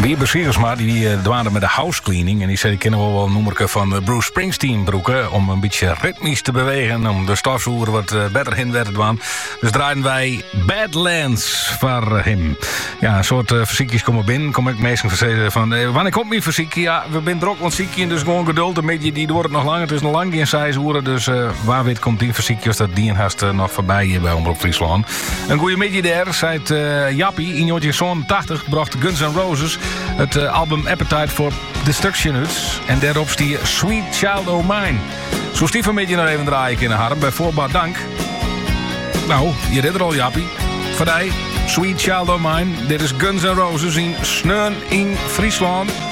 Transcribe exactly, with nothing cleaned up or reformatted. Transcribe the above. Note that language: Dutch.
Lieber Siegersma, die uh, dwaande met de house cleaning. En die zei, die kennen we wel een noemerke van uh, Bruce Springsteen broeken. Om een beetje ritmisch te bewegen. Om de stofzoer wat uh, beter heen te doen. Dus draaien wij Badlands voor hem. Ja, een soort uh, fysiekjes komen binnen. Kom ik meestal zeggen van, uh, wanneer komt mijn fysiekje? Ja, we zijn er ook wat ziekje. Dus gewoon geduld. Een beetje, die wordt het nog langer. Het is nog lang geen zes uur. Dus uh, waar weet komt die fysiekje als dat die haast uh, nog voorbij hier bij Omroep Friesland. Een goede middag daar. Zei het uh, Jappie in negentien tachtig bracht Guns N' Roses het uh, album Appetite for Destruction uit. En daarop stier Sweet Child O' Mine. Zo stief een beetje nog even draaien in de harm. Bij voorbaat dank. Nou, je redt er al, Jappie. Voor die, Sweet Child O' Mine. Dit is Guns N' Roses in Sneun in Friesland.